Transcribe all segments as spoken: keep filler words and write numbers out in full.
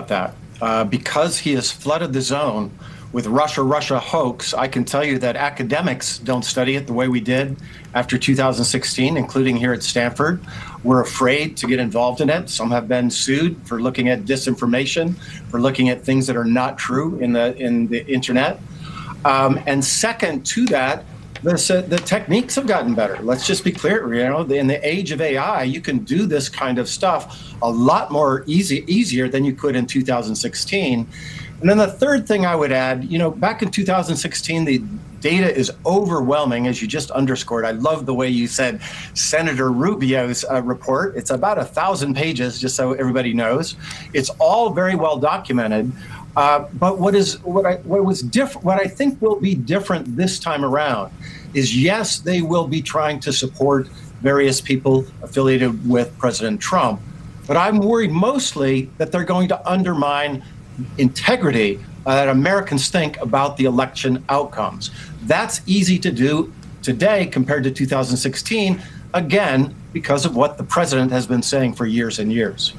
that. Uh, because he has flooded the zone with Russia, Russia hoax, I can tell you that academics don't study it the way we did after two thousand sixteen, including here at Stanford. We're afraid to get involved in it. Some have been sued for looking at disinformation, for looking at things that are not true in the in the internet. Um, and second to that, the, the techniques have gotten better. Let's just be clear, you know, in the age of A I, you can do this kind of stuff a lot more easy, easier than you could in two thousand sixteen. And then the third thing I would add, you know, back in two thousand sixteen, the data is overwhelming, as you just underscored. I love the way you said Senator Rubio's uh, report. It's about a thousand pages, just so everybody knows. It's all very well documented. Uh, but what is what I what was different? What I think will be different this time around is, yes, they will be trying to support various people affiliated with President Trump, but I'm worried mostly that they're going to undermine integrity uh, that Americans think about the election outcomes. That's easy to do today compared to two thousand sixteen, again, because of what the president has been saying for years and years.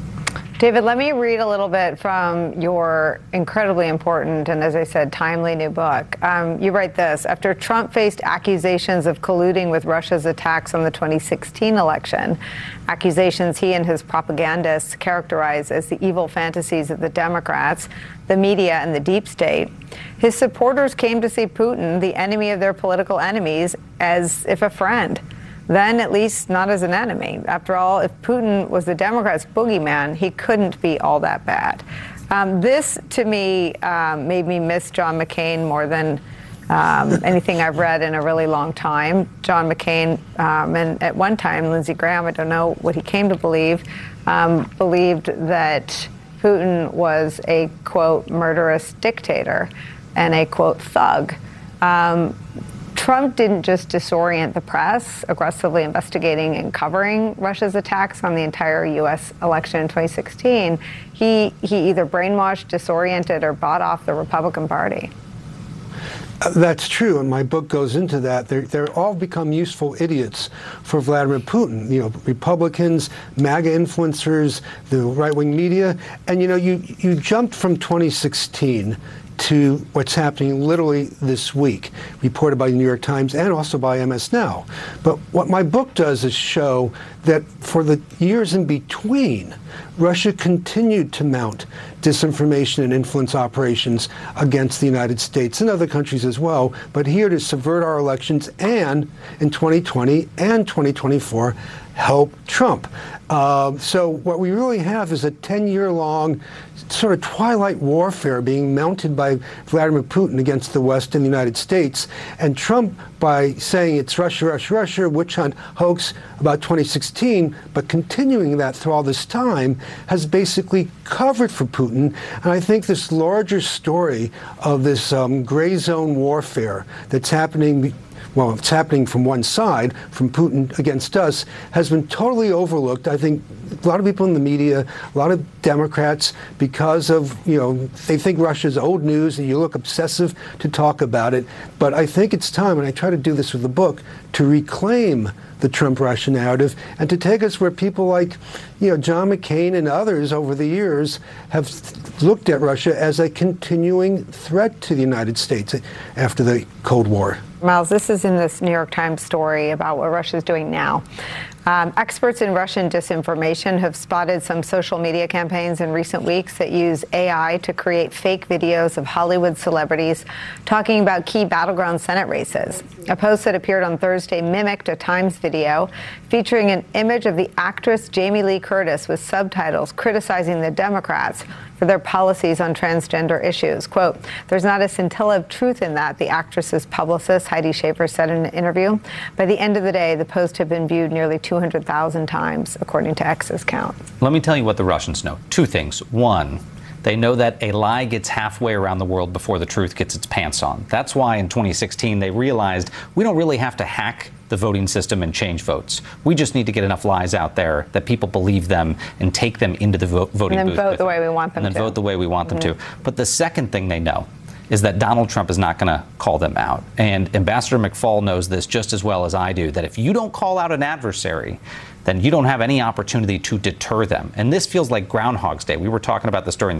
David, let me read a little bit from your incredibly important and, as I said, timely new book. Um, you write this: after Trump faced accusations of colluding with Russia's attacks on the twenty sixteen election, accusations he and his propagandists characterize as the evil fantasies of the Democrats, the media, and the deep state, his supporters came to see Putin, the enemy of their political enemies, as if a friend. Then, at least, not as an enemy. After all, if Putin was the Democrats' boogeyman, he couldn't be all that bad. Um, this, to me, um, made me miss John McCain more than um, anything I've read in a really long time. John McCain, um, and at one time, Lindsey Graham, I don't know what he came to believe, um, believed that Putin was a, quote, murderous dictator and a, quote, thug. Um, Trump didn't just disorient the press, aggressively investigating and covering Russia's attacks on the entire U S election in twenty sixteen. He, he either brainwashed, disoriented, or bought off the Republican Party. Uh, that's true, and my book goes into that. They're, they're all become useful idiots for Vladimir Putin. You know, Republicans, MAGA influencers, the right-wing media. And, you know, you, you jumped from twenty sixteen to what's happening literally this week, reported by the New York Times and also by M S Now. But what my book does is show that for the years in between, Russia continued to mount disinformation and influence operations against the United States and other countries as well, but here to subvert our elections and in twenty twenty and twenty twenty-four help Trump. Uh, so what we really have is a ten-year-long sort of twilight warfare being mounted by Vladimir Putin against the West and the United States. And Trump, by saying it's Russia, Russia, Russia, witch hunt, hoax about twenty sixteen, but continuing that through all this time, has basically covered for Putin. And I think this larger story of this um, gray zone warfare that's happening, well, it's happening from one side, from Putin against us, has been totally overlooked. I think a lot of people in the media, a lot of Democrats, because of, you know, they think Russia's old news and you look obsessive to talk about it. But I think it's time, and I try to do this with the book, to reclaim the Trump-Russia narrative and to take us where people like, you know, John McCain and others over the years have looked at Russia as a continuing threat to the United States after the Cold War. Miles, this is in this New York Times story about what Russia is doing now. Um, experts in Russian disinformation have spotted some social media campaigns in recent weeks that use A I to create fake videos of Hollywood celebrities talking about key battleground Senate races. A post that appeared on Thursday mimicked a Times video featuring an image of the actress Jamie Lee Curtis with subtitles criticizing the Democrats for their policies on transgender issues. Quote, "There's not a scintilla of truth in that," the actress's publicist, Heidi Schaefer, said in an interview. By the end of the day, the post had been viewed nearly two hundred thousand times, according to X's count. Let me tell you what the Russians know. Two things. One, they know that a lie gets halfway around the world before the truth gets its pants on. That's why in twenty sixteen they realized we don't really have to hack the voting system and change votes. We just need to get enough lies out there that people believe them and take them into the vo voting and then booth. vote the way we want them to. And then to. vote the way we want them mm-hmm. to. But the second thing they know is that Donald Trump is not going to call them out. And Ambassador McFaul knows this just as well as I do, that if you don't call out an adversary, then you don't have any opportunity to deter them. And this feels like Groundhog's Day. We were talking about this during the